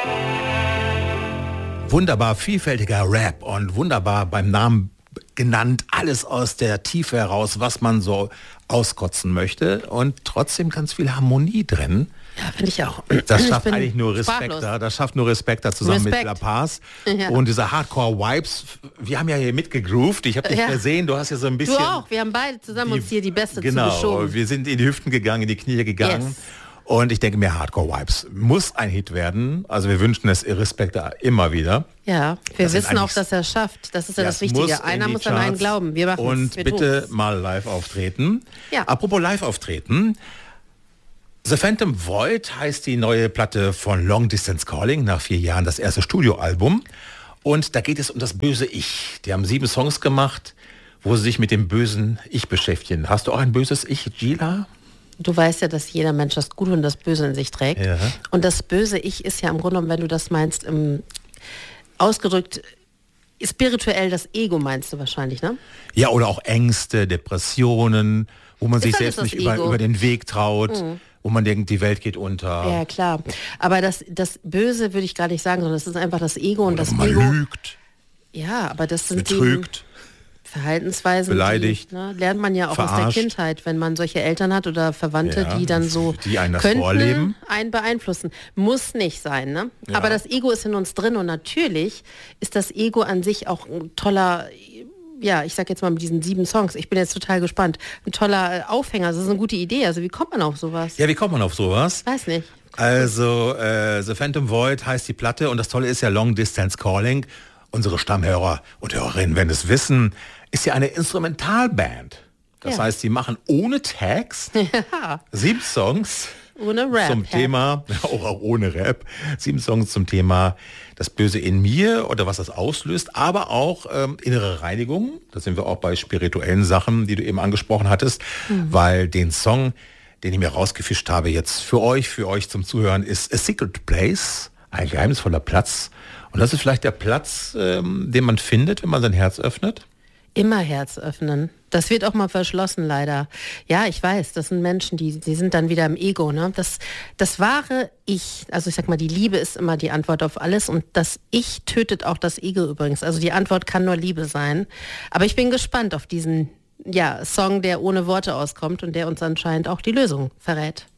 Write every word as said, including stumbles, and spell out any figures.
Wunderbar vielfältiger Rap und wunderbar beim Namen genannt, alles aus der Tiefe heraus, was man so auskotzen möchte und trotzdem ganz viel Harmonie drin. Ja, finde ich auch. Das schafft eigentlich nur Respekta, das schafft nur Respekta zusammen Respekt. mit La Paz. Ja. Und diese Hardcore-Vibes, wir haben ja hier mitgegroovt, ich habe dich ja. gesehen, du hast ja so ein bisschen... Du auch, wir haben beide zusammen die, uns hier die Beste genau, zugeschoben. Genau, wir sind in die Hüften gegangen, in die Knie gegangen. Yes. Und ich denke mir, Hardcore-Vibes muss ein Hit werden. Also wir wünschen es Respekta immer wieder. Ja, wir das wissen auch, dass er es schafft. Das ist ja das, das Wichtige. Muss Einer muss an einen glauben. Wir machen Und wir bitte tun's. mal live auftreten. Ja. Apropos live auftreten. The Phantom Void heißt die neue Platte von Long Distance Calling. Nach vier Jahren das erste Studioalbum. Und da geht es um das böse Ich. Die haben sieben Songs gemacht, wo sie sich mit dem bösen Ich beschäftigen. Hast du auch ein böses Ich, Gila? Du weißt ja, dass jeder Mensch das Gute und das Böse in sich trägt. Ja. Und das böse Ich ist ja im Grunde genommen, wenn du das meinst, im, ausgedrückt, spirituell das Ego meinst du wahrscheinlich, ne? Ja, oder auch Ängste, Depressionen, wo man ist sich selbst nicht über, über den Weg traut, mhm. wo man denkt, die Welt geht unter. Ja, klar. Aber das, das Böse würde ich gar nicht sagen, sondern das ist einfach das Ego. Und oder das man Ego lügt. Ja, aber das sind betrügt. Verhaltensweisen, beleidigt, die, ne, lernt man ja auch verarscht. aus der Kindheit, wenn man solche Eltern hat oder Verwandte, ja, die dann so die einen das könnten vorleben. einen beeinflussen. Muss nicht sein, ne? Ja. Aber das Ego ist in uns drin und natürlich ist das Ego an sich auch ein toller, ja, ich sag jetzt mal mit diesen sieben Songs, ich bin jetzt total gespannt, ein toller Aufhänger, das ist eine gute Idee, also wie kommt man auf sowas? Ja, wie kommt man auf sowas? Weiß nicht. Also, äh, The Phantom Void heißt die Platte und das Tolle ist ja Long Distance Calling. Unsere Stammhörer und Hörerinnen werden es wissen, ist ja eine Instrumentalband. Das ja. heißt, sie machen ohne Text ja. sieben Songs ohne Rap, zum ja. Thema, auch, auch ohne Rap, sieben Songs zum Thema das Böse in mir oder was das auslöst, aber auch ähm, innere Reinigung. Da sind wir auch bei spirituellen Sachen, die du eben angesprochen hattest, mhm. weil den Song, den ich mir rausgefischt habe jetzt für euch, für euch zum Zuhören, ist A Secret Place, ein geheimnisvoller Platz. Und das ist vielleicht der Platz, ähm, den man findet, wenn man sein Herz öffnet? Immer Herz öffnen. Das wird auch mal verschlossen, leider. Ja, ich weiß, das sind Menschen, die, die sind dann wieder im Ego. Ne? Das, das wahre Ich, also ich sag mal, die Liebe ist immer die Antwort auf alles und das Ich tötet auch das Ego übrigens. Also die Antwort kann nur Liebe sein. Aber ich bin gespannt auf diesen ja, Song, der ohne Worte auskommt und der uns anscheinend auch die Lösung verrät.